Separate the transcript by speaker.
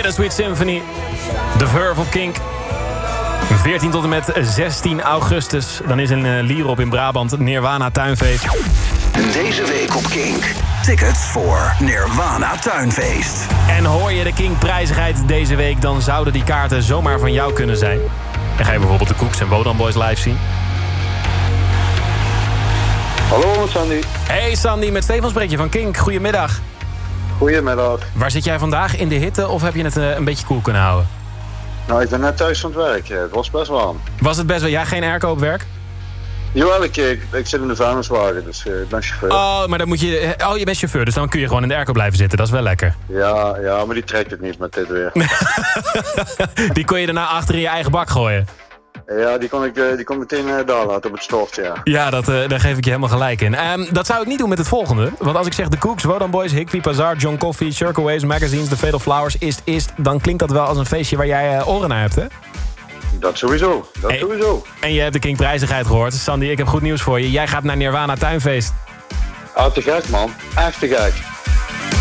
Speaker 1: Bittersweet Symphony. The Verve op Kink. 14 tot en met 16 augustus. Dan is in Lierop in Brabant Nirvana Tuinfeest.
Speaker 2: Deze week op Kink. Tickets voor Nirvana Tuinfeest.
Speaker 1: En hoor je de Kink-prijzigheid deze week... dan zouden die kaarten zomaar van jou kunnen zijn. Dan ga je bijvoorbeeld de Cooks en Wodan Boys live zien.
Speaker 3: Hallo, met Sandy.
Speaker 1: Hey Sandy, met Stefan spreek je van Kink. Goedemiddag.
Speaker 3: Goedemiddag.
Speaker 1: Waar zit jij vandaag? In de hitte of heb je het een beetje koel kunnen houden?
Speaker 3: Nou, ik ben net thuis van het werk. Het was best warm.
Speaker 1: Was het best wel... Ja, geen airco op werk?
Speaker 3: Jawel, ik zit in de vuilniswagen, dus ik ben chauffeur.
Speaker 1: Oh, maar dan moet je... Oh, je bent chauffeur, dus dan kun je gewoon in de airco blijven zitten. Dat is wel lekker.
Speaker 3: Ja, maar die trekt het niet met dit weer.
Speaker 1: Die kon je daarna achter in je eigen bak gooien.
Speaker 3: Ja, die kon meteen daar laten op het stoft, ja.
Speaker 1: Ja, daar geef ik je helemaal gelijk in. Dat zou ik niet doen met het volgende. Want als ik zeg The Cooks, Wodan Boys, Higby, Pazar, John Coffey, Circle Waves, Magazines, The Fatal Flowers, Ist, dan klinkt dat wel als een feestje waar jij oren naar hebt, hè?
Speaker 3: Dat sowieso, sowieso.
Speaker 1: En je hebt de Kink-prijzigheid gehoord. Sandy, ik heb goed nieuws voor je. Jij gaat naar Nirvana Tuinfeest.
Speaker 3: Ah, te gek, man. Echt te gek.